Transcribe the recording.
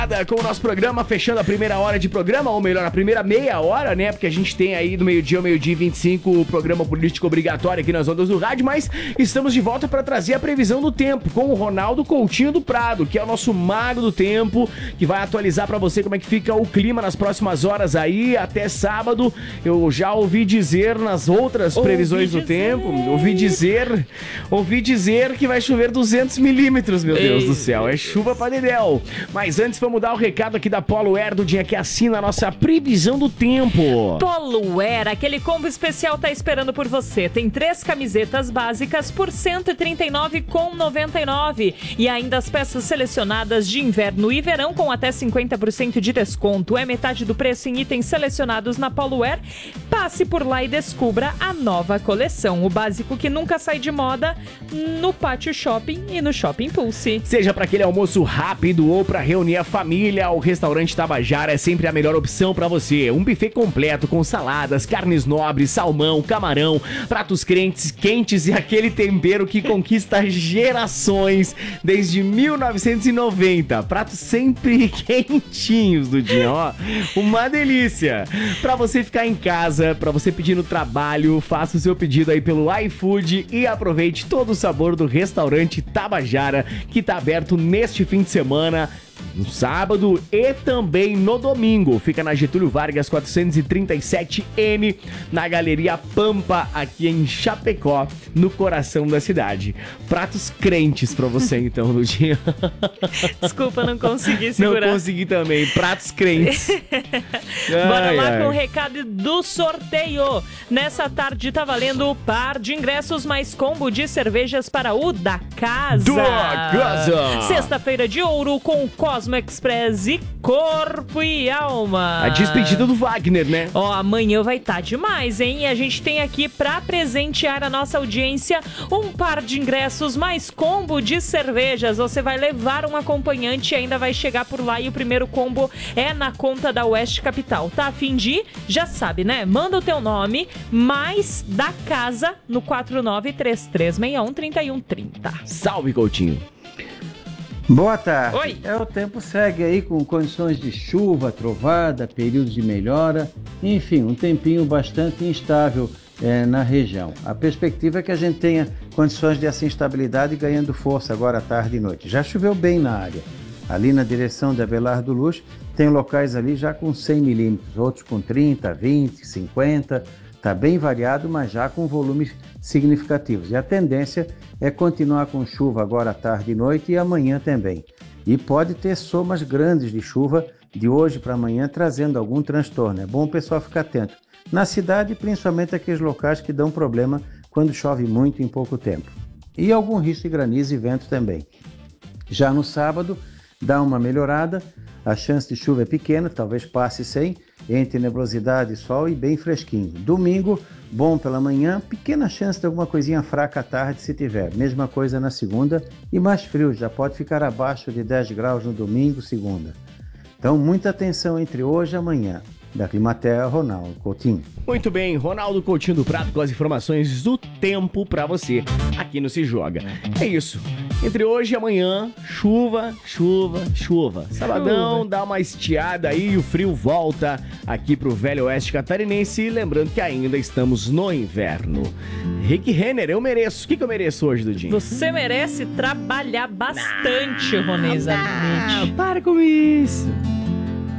Com o nosso programa, fechando a primeira hora de programa, ou melhor, a primeira meia hora, né? Porque a gente tem aí do meio-dia ao meio-dia e 25 o programa político obrigatório aqui nas ondas do rádio, mas estamos de volta para trazer a previsão do tempo com o Ronaldo Coutinho do Prado, que é o nosso mago do tempo, que vai atualizar para você como é que fica o clima nas próximas horas aí, até sábado. Eu já ouvi dizer nas outras previsões do tempo, ouvi dizer que vai chover 200 milímetros, meu Deus do céu, é chuva pra dedéu. Mas antes, vamos dar o recado aqui da Polo Air do dia que assina a nossa previsão do tempo. Polo Air, aquele combo especial tá esperando por você. Tem 3 camisetas básicas por R$ 139,99 e ainda as peças selecionadas de inverno e verão com até 50% de desconto. É metade do preço em itens selecionados na Polo Air. Passe por lá e descubra a nova coleção. O básico que nunca sai de moda no Pátio Shopping e no Shopping Pulse. Seja para aquele almoço rápido ou para reunir a família, o restaurante Tabajara é sempre a melhor opção para você. Um buffet completo com saladas, carnes nobres, salmão, camarão, pratos quentes e aquele tempero que conquista gerações desde 1990. Pratos sempre quentinhos do dia, ó. Uma delícia. Para você ficar em casa, para você pedir no trabalho, faça o seu pedido aí pelo iFood e aproveite todo o sabor do restaurante Tabajara, que tá aberto neste fim de semana, no sábado e também no domingo. Fica na Getúlio Vargas 437M, na Galeria Pampa, aqui em Chapecó, no coração da cidade. Pratos crentes pra você, então, no dia. Desculpa, não consegui segurar. Não consegui também. Pratos crentes. Bora lá com o recado do sorteio. Nessa tarde tá valendo o par de ingressos mais combo de cervejas para o Da Casa. Da Casa. Sexta-feira de ouro com Cosmo Express e Corpo e Alma. A despedida do Wagner, né? Ó, amanhã vai estar demais, hein? E a gente tem aqui pra presentear a nossa audiência um par de ingressos mais combo de cervejas. Você vai levar um acompanhante e ainda vai chegar por lá e o primeiro combo é na conta da Oeste Capital. Tá a fim de ir? Já sabe, né? Manda o teu nome, mais Da Casa no 4933613130. Salve, Coutinho. Boa tarde. Oi. O tempo segue aí com condições de chuva, trovada, períodos de melhora, enfim, um tempinho bastante instável na região. A perspectiva é que a gente tenha condições dessa instabilidade ganhando força agora à tarde e noite. Já choveu bem na área. Ali na direção de Abelardo Luz, tem locais ali já com 100 milímetros, outros com 30, 20, 50, está bem variado, mas já com volumes significativos. E a tendência é continuar com chuva agora à tarde e noite e amanhã também. E pode ter somas grandes de chuva de hoje para amanhã, trazendo algum transtorno. É bom o pessoal ficar atento. Na cidade, principalmente aqueles locais que dão problema quando chove muito em pouco tempo. E algum risco de granizo e vento também. Já no sábado, dá uma melhorada. A chance de chuva é pequena, talvez passe sem, entre nebulosidade e sol e bem fresquinho. Domingo, bom pela manhã, pequena chance de alguma coisinha fraca à tarde se tiver. Mesma coisa na segunda e mais frio, já pode ficar abaixo de 10 graus no domingo, segunda. Então, muita atenção entre hoje e amanhã. Da Climaterra, Ronaldo Coutinho. Muito bem, Ronaldo Coutinho do Prado com as informações do tempo pra você aqui no Se Joga. É isso. Entre hoje e amanhã, chuva. Sabadão, dá uma estiada aí e o frio volta aqui pro Velho Oeste Catarinense. Lembrando que ainda estamos no inverno. Rick Renner, eu mereço. O que eu mereço hoje, Dudinho? Você merece trabalhar bastante, Ronei Zanetti. Para com isso.